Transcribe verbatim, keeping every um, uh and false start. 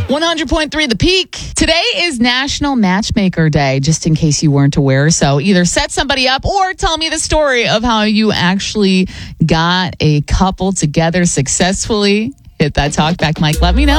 one hundred point three The Peak. Today is National Matchmaker Day, just in case you weren't aware. So either set somebody up or tell me the story of how you actually got a couple together successfully. Hit that talk back mic. Let me know.